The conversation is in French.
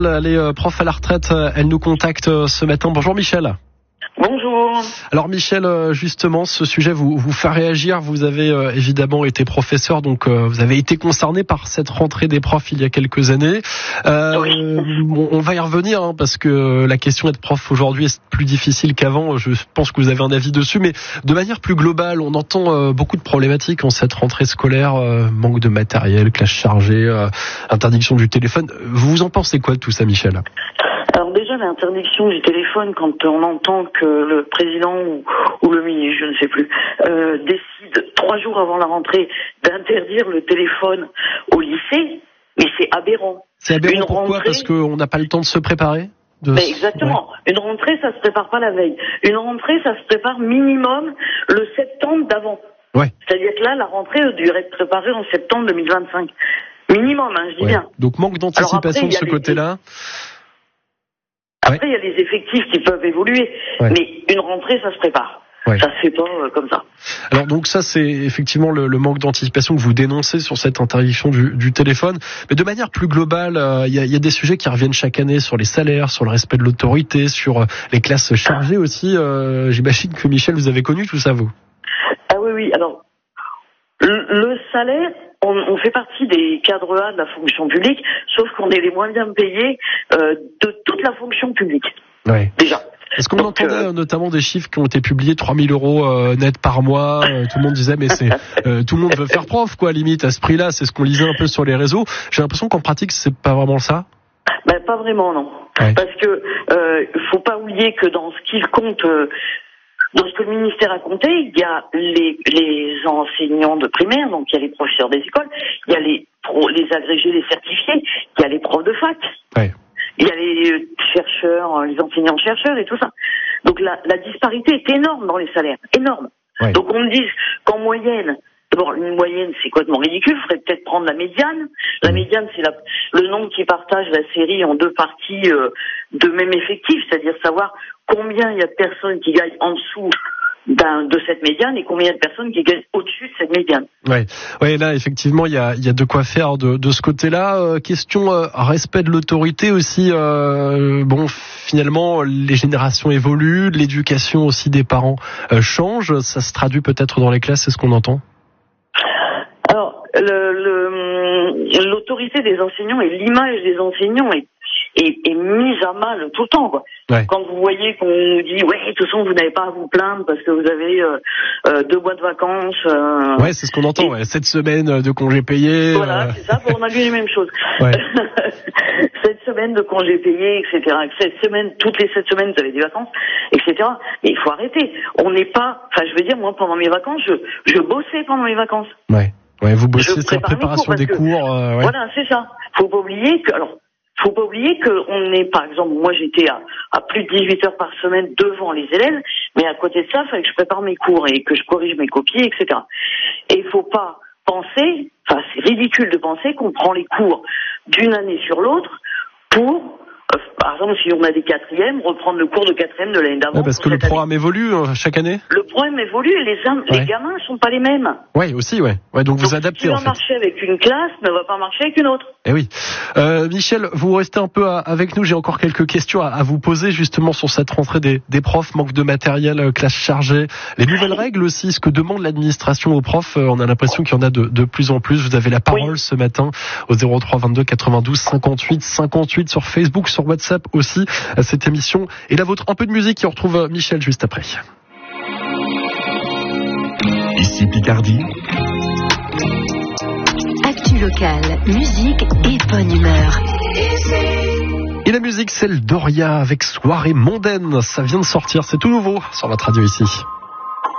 Elle est prof à la retraite, elle nous contacte ce matin. Bonjour Michel. Bonjour. Alors Michel, justement, ce sujet vous fait réagir. Vous avez évidemment été professeur, donc vous avez été concerné par cette rentrée des profs il y a quelques années. On va y revenir parce que la question d'être prof aujourd'hui est plus difficile qu'avant. Je pense que vous avez un avis dessus, mais de manière plus globale, on entend beaucoup de problématiques en cette rentrée scolaire, manque de matériel, classe chargée, interdiction du téléphone. Vous en pensez quoi de tout ça, Michel ? Alors déjà, l'interdiction du téléphone, quand on entend que le président ou le ministre, je ne sais plus, décide 3 jours avant la rentrée d'interdire le téléphone au lycée, mais c'est aberrant. C'est aberrant pourquoi ? Parce qu'on n'a pas le temps de se préparer ? Exactement. Ouais. Une rentrée, ça se prépare pas la veille. Une rentrée, ça se prépare minimum le septembre d'avant. Ouais. C'est-à-dire que là, la rentrée devrait être préparée en septembre 2025. Minimum, je dis bien. Donc manque d'anticipation de ce côté-là. Après, il y a les effectifs qui peuvent évoluer, mais une rentrée, ça se prépare. Ouais. Ça se fait pas comme ça. Alors donc ça, c'est effectivement le manque d'anticipation que vous dénoncez sur cette interdiction du téléphone. Mais de manière plus globale, il y a des sujets qui reviennent chaque année sur les salaires, sur le respect de l'autorité, sur les classes chargées aussi. J'imagine que Michel, vous avez connu tout ça, vous ? Ah oui. Alors, le salaire, on fait partie des cadres A de la fonction publique, sauf qu'on est les moins bien payés de toute la fonction publique. Ouais. Déjà. Est-ce qu'on entendait notamment des chiffres qui ont été publiés, 3 000 € net par mois, tout le monde disait mais c'est tout le monde veut faire prof quoi, limite à ce prix-là, c'est ce qu'on lisait un peu sur les réseaux. J'ai l'impression qu'en pratique c'est pas vraiment ça. Pas vraiment non. Ouais. Parce que faut pas oublier que dans ce qu'il compte dans ce que le ministère a compté, il y a les enseignants de primaire, donc il y a les professeurs des écoles, il y a les agrégés, les certifiés, il y a les profs de fac. Ouais. Il y a les chercheurs, les enseignants-chercheurs et tout ça. Donc la disparité est énorme dans les salaires, énorme. Ouais. Donc on me dit qu'en moyenne, d'abord une moyenne c'est complètement ridicule, il faudrait peut-être prendre la médiane. La médiane c'est le nombre qui partage la série en 2 parties de même effectif, c'est-à-dire savoir combien il y a de personnes qui gagnent en dessous de cette médiane et combien de personnes qui gagnent au-dessus de cette médiane. Ouais, là effectivement il y a de quoi faire de ce côté-là. Question respect de l'autorité aussi. Finalement les générations évoluent, l'éducation aussi des parents change. Ça se traduit peut-être dans les classes, c'est ce qu'on entend. Alors l'autorité des enseignants et l'image des enseignants est mise à mal tout le temps, quoi. Ouais. Quand vous voyez qu'on nous dit de toute façon vous n'avez pas à vous plaindre parce que vous avez 2 mois de vacances. Ouais, c'est ce qu'on entend. 7 semaines de congés payés. Voilà, c'est ça. On a vu les mêmes choses. Ouais. 7 semaines de congés payés, etc. 7 semaines, toutes les 7 semaines vous avez des vacances, etc. Mais il faut arrêter. On n'est pas. Enfin, je veux dire, moi pendant mes vacances, je bossais pendant mes vacances. Ouais, vous bossez sur la préparation des cours. Voilà, c'est ça. Faut pas oublier qu'on est, par exemple, moi j'étais à plus de 18 heures par semaine devant les élèves, mais à côté de ça, il fallait que je prépare mes cours et que je corrige mes copies, etc. Et il faut pas penser, c'est ridicule de penser qu'on prend les cours d'une année sur l'autre pour, par exemple, si on a des 4e, reprendre le cours de 4e de l'année d'avant. Ouais, parce que le programme évolue chaque année. Le programme évolue et les gamins sont pas les mêmes. Ouais, aussi, ouais. Donc vous adaptez en fait. Ce qui va marcher avec une classe ne va pas marcher avec une autre. Eh oui. Michel, vous restez un peu avec nous. J'ai encore quelques questions à vous poser justement sur cette rentrée des profs, manque de matériel, classe chargée, les nouvelles règles aussi, ce que demande l'administration aux profs. On a l'impression qu'il y en a de plus en plus. Vous avez la parole ce matin au 03 22 92 58 58 sur Facebook, sur WhatsApp aussi à cette émission. Et la vôtre, un peu de musique et on retrouve Michel juste après. Ici Picardie. Actu locale, musique et bonne humeur. Et la musique, c'est le Doria avec Soirée mondaine. Ça vient de sortir, c'est tout nouveau sur votre radio ici.